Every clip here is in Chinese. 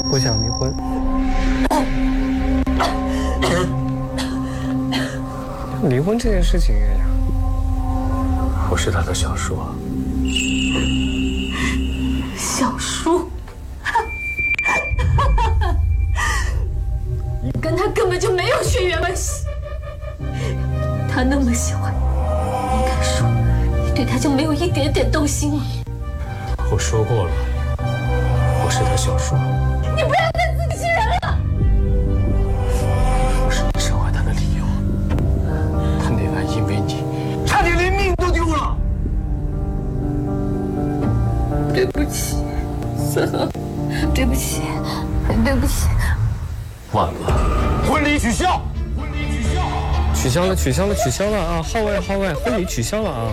不想离婚。离婚这件事情， 我是他的小叔。 小叔，你跟他根本就没有血缘关系。他那么喜欢你，你敢说你对他就没有一点点动心吗？ 我说过了，我是他小叔。 你不要再自欺欺人了！ 我是你伤害他的理由。他那晚因为你，差点连命都丢了。 对不起，思恒，对不起，对不起。 晚了，婚礼取消。 取消了啊！号外，婚礼取消了啊！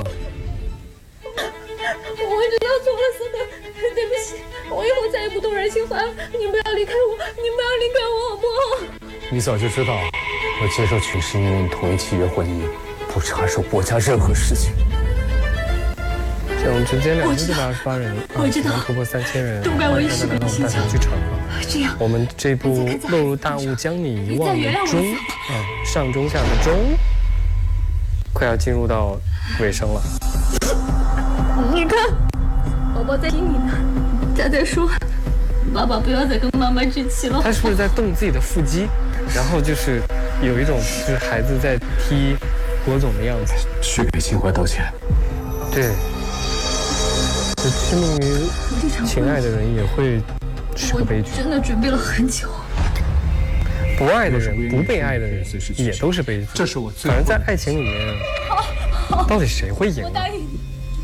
我知道错了，思恒，对不起，我以后再也不动人心怀了。你不要离开我，你不要离开我，好不好？ 你早就知道，我接受娶是因为你同意契约婚姻，不插手国家任何事情。 这样直接2428人， 我知道， 突破3000人， 都怪我一时鬼迷心窍。 剧场这样， 我们这部《落入大雾将你遗忘》的中上中下的中，快要进入到尾声了。 你看，宝宝在听你呢，他在说，爸爸不要再跟妈妈置气了。 他是不是在动自己的腹肌？然后就是有一种就是孩子在踢郭总的样子。 去给秦淮道歉。 对。就痴迷于情爱的人也会是个悲剧。 真的准备了很久。 不爱的人、不被爱的人也都是悲剧。 这是我最…… 反正在爱情里面，到底谁会赢？ 我答应你。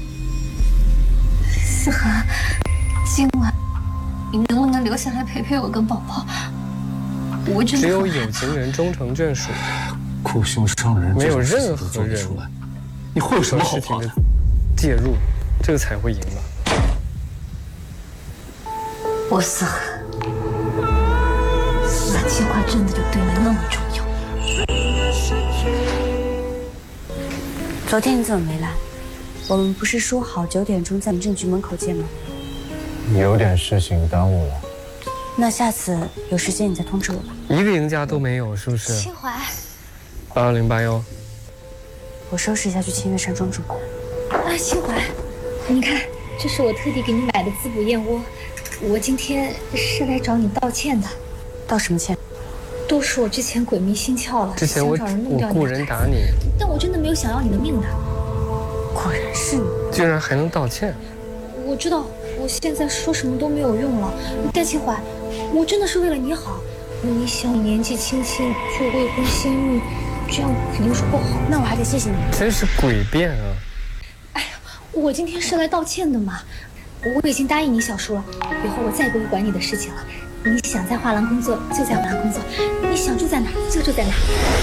思涵，今晚你能不能留下来陪陪我跟宝宝？我真的只有有情人终成眷属， 苦胸伤人， 没有任何人你会有什么好怕的？ 介入，这个才会赢吧。 我思涵，秦淮真的就对你那么重要？ 昨天你怎么没来？我们不是说好9点钟在民政局门口见吗？ 有点事情耽误了。 那下次有时间你再通知我吧。 一个赢家都没有，是不是？ 秦淮 8081， 我收拾一下去清月山庄住。 秦淮，你看，这是我特地给你买的滋补燕窝。我今天是来找你道歉的。 道什么歉？ 都是我之前鬼迷心窍了， 之前我雇人打你， 但我真的没有想要你的命的。 果然是你， 居然还能道歉。 我知道我现在说什么都没有用了，但秦淮，我真的是为了你好。你想你年纪轻轻就未婚先孕，这样肯定是不好。 那我还得谢谢你。 真是诡辩啊！ 哎呀，我今天是来道歉的嘛。我已经答应你小叔了，以后我再也不会管你的事情了。你想在画廊工作就在画廊工作，你想住在哪就住在哪。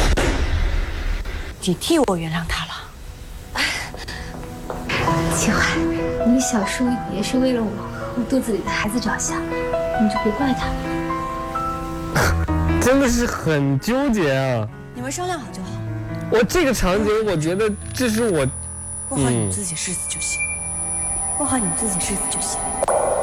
你替我原谅他了。 秦淮，你小叔也是为了我和肚子里的孩子着想，你就别怪他了。 真的是很纠结啊！ 你们商量好就好。 我这个场景，我觉得这是我过好你们自己的日子就行。过好你们自己的日子就行。